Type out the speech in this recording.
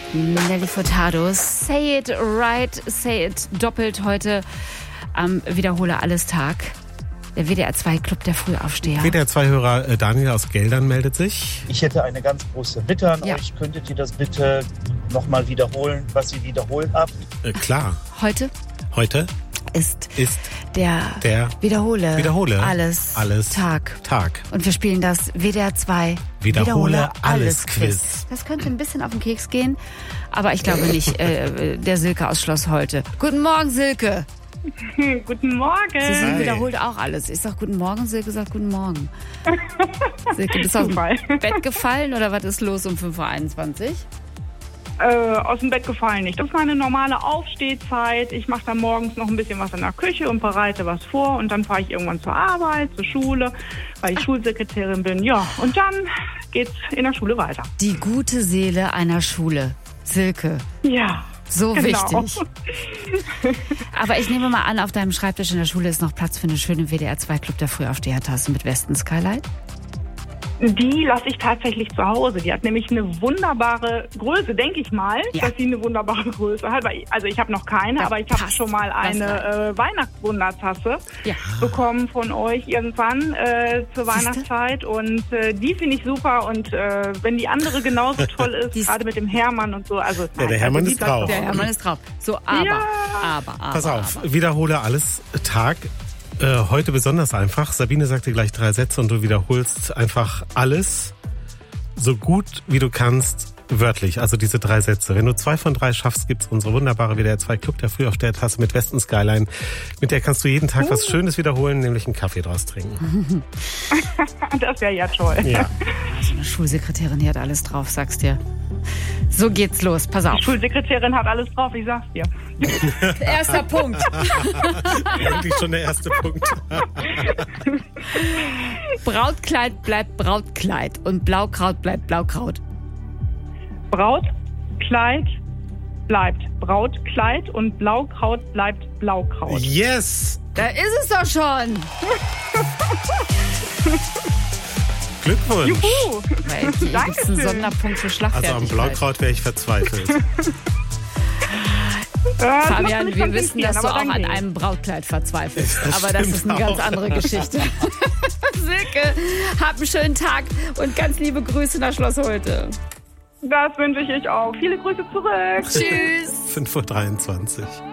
Nelly Furtado, Say It Right, Say It doppelt heute am Wiederhole alles Tag. Der WDR 2 Club der Frühaufsteher. WDR 2-Hörer Daniel aus Geldern meldet sich. Ich hätte eine ganz große Bitte an euch. Könntet ihr das bitte nochmal wiederholen, was ihr wiederholt habt? Klar. Heute ist der Wiederhole alles Tag. Und wir spielen das WDR 2 Wiederhole alles Quiz. Das könnte ein bisschen auf den Keks gehen, aber ich glaube nicht. Der Silke aus Schloss Holte. Guten Morgen, Silke. Guten Morgen. Sie wiederholt auch alles. Ich sag guten Morgen, Silke sagt guten Morgen. Silke, bist du aus dem Bett gefallen oder was ist los um 5.21 Uhr? Aus dem Bett gefallen nicht. Das ist meine normale Aufstehzeit. Ich mache dann morgens noch ein bisschen was in der Küche und bereite was vor. Und dann fahre ich irgendwann zur Arbeit, zur Schule, weil ich Schulsekretärin bin. Ja, und dann geht's in der Schule weiter. Die gute Seele einer Schule. Silke. Ja. So genau. Wichtig. Aber ich nehme mal an, auf deinem Schreibtisch in der Schule ist noch Platz für eine schöne WDR 2 Club der Frühaufsteher-Tasse mit Westen Skyline. Die lasse ich tatsächlich zu Hause. Die hat nämlich eine wunderbare Größe, denke ich mal, dass sie eine wunderbare Größe hat. Also ich habe noch keine, aber ich habe schon mal eine Weihnachtswundertasse bekommen von euch irgendwann zur Weihnachtszeit. Und die finde ich super. Und wenn die andere genauso toll ist, gerade mit dem Hermann und so. Also, der Hermann ist drauf. Der Hermann ist drauf. So, aber. Pass auf, wiederhole alles Tag. Heute besonders einfach. Sabine sagt dir gleich 3 Sätze und du wiederholst einfach alles so gut wie du kannst, wörtlich. Also diese 3 Sätze. Wenn du 2 von 3 schaffst, gibt's unsere wunderbare WDR 2 Club der Frühaufsteher-Tasse mit Westen Skyline. Mit der kannst du jeden Tag was Schönes wiederholen, nämlich einen Kaffee draus trinken. Das wäre ja toll. Ja. So eine Schulsekretärin, die hat alles drauf, sagst dir. So geht's los, pass auf. Die Schulsekretärin hat alles drauf, ich sag's dir. Erster Punkt. Eigentlich schon der erste Punkt. Brautkleid bleibt Brautkleid und Blaukraut bleibt Blaukraut. Brautkleid bleibt Brautkleid und Blaukraut bleibt Blaukraut. Yes! Da ist es doch schon. Glückwunsch. Juhu. Hier gibt es einen Sonderpunkt für Schlagfertigkeit. Also am Blaukraut wäre ich verzweifelt. Fabian, wir wissen, dass du auch an einem Brautkleid verzweifelst. Aber das ist eine ganz andere Geschichte. Silke, hab einen schönen Tag und ganz liebe Grüße nach Schloss Holte. Das wünsche ich euch auch. Viele Grüße zurück. Tschüss. 5.23 Uhr.